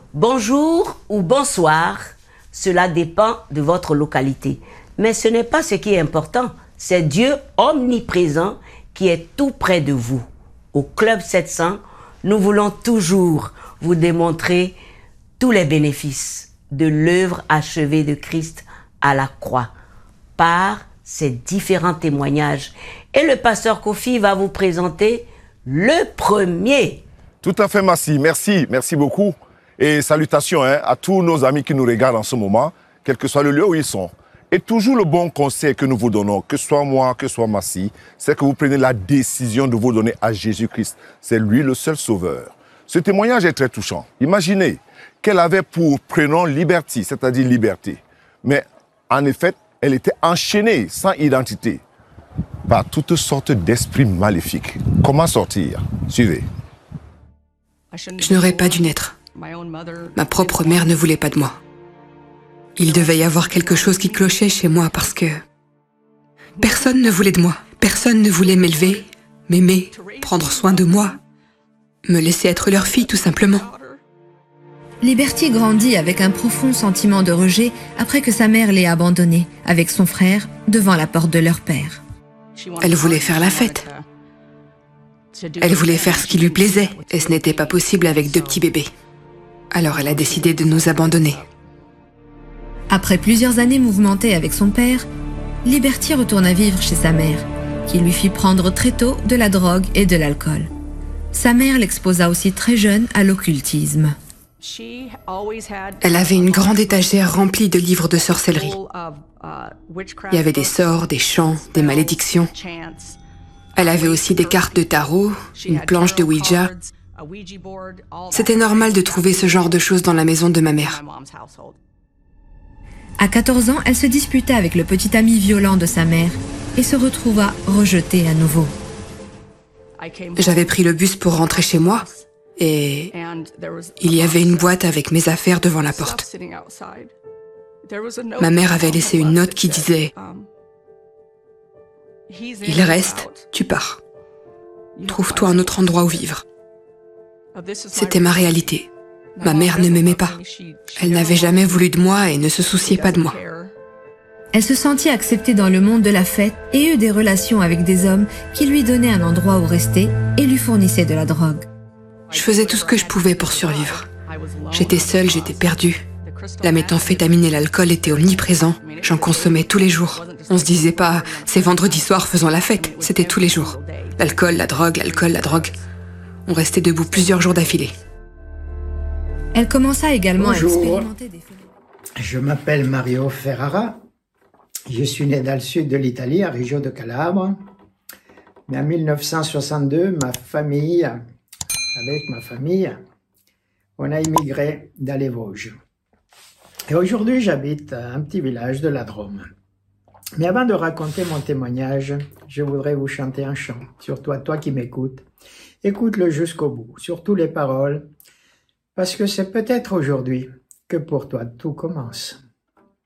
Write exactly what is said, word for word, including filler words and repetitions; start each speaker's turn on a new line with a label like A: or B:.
A: Bonjour ou bonsoir, cela dépend de votre localité. Mais ce n'est pas ce qui est important, c'est Dieu omniprésent qui est tout près de vous. Au Club sept cents, nous voulons toujours vous démontrer tous les bénéfices de l'œuvre achevée de Christ à la croix par ses différents témoignages. Et le pasteur Kofi va vous présenter le premier.
B: Tout à fait, Massi. Merci, merci beaucoup. Et salutations hein, à tous nos amis qui nous regardent en ce moment, quel que soit le lieu où ils sont. Et toujours le bon conseil que nous vous donnons, que ce soit moi, que ce soit Massi, c'est que vous prenez la décision de vous donner à Jésus-Christ. C'est lui le seul sauveur. Ce témoignage est très touchant. Imaginez qu'elle avait pour prénom Liberty, c'est-à-dire liberté. Mais en effet, elle était enchaînée, sans identité, par toutes sortes d'esprits maléfiques. Comment sortir? Suivez.
C: Je n'aurais pas dû naître. Ma propre mère ne voulait pas de moi. Il devait y avoir quelque chose qui clochait chez moi parce que personne ne voulait de moi. Personne ne voulait m'élever, m'aimer, prendre soin de moi, me laisser être leur fille tout simplement.
D: Liberty grandit avec un profond sentiment de rejet après que sa mère l'ait abandonnée avec son frère devant la porte de leur père.
C: Elle voulait faire la fête. Elle voulait faire ce qui lui plaisait et ce n'était pas possible avec deux petits bébés. Alors elle a décidé de nous abandonner.
D: Après plusieurs années mouvementées avec son père, Liberty retourna vivre chez sa mère, qui lui fit prendre très tôt de la drogue et de l'alcool. Sa mère l'exposa aussi très jeune à l'occultisme.
C: Elle avait une grande étagère remplie de livres de sorcellerie. Il y avait des sorts, des chants, des malédictions. Elle avait aussi des cartes de tarot, une planche de Ouija. C'était normal de trouver ce genre de choses dans la maison de ma mère.
D: À quatorze ans, elle se disputa avec le petit ami violent de sa mère et se retrouva rejetée à nouveau.
C: J'avais pris le bus pour rentrer chez moi et il y avait une boîte avec mes affaires devant la porte. Ma mère avait laissé une note qui disait « Il reste, tu pars. Trouve-toi un autre endroit où vivre. » C'était ma réalité. Ma mère ne m'aimait pas. Elle n'avait jamais voulu de moi et ne se souciait pas de moi.
D: Elle se sentit acceptée dans le monde de la fête et eut des relations avec des hommes qui lui donnaient un endroit où rester et lui fournissaient de la drogue.
C: Je faisais tout ce que je pouvais pour survivre. J'étais seule, j'étais perdue. La méthamphétamine et l'alcool étaient omniprésents. J'en consommais tous les jours. On se disait pas « c'est vendredi soir, faisons la fête ». C'était tous les jours. L'alcool, la drogue, l'alcool, la drogue. On restait debout plusieurs jours d'affilée.
D: Elle commença également
E: Bonjour.
D: à expérimenter des phénomènes.
E: Je m'appelle Mario Ferrara. Je suis né dans le sud de l'Italie, à Reggio de Calabre. Mais en mille neuf cent soixante-deux, ma famille, avec ma famille, on a immigré dans les Vosges. Et aujourd'hui, j'habite à un petit village de la Drôme. Mais avant de raconter mon témoignage, je voudrais vous chanter un chant. Surtout à toi qui m'écoutes. Écoute-le jusqu'au bout, surtout les paroles, parce que c'est peut-être aujourd'hui que pour toi tout commence.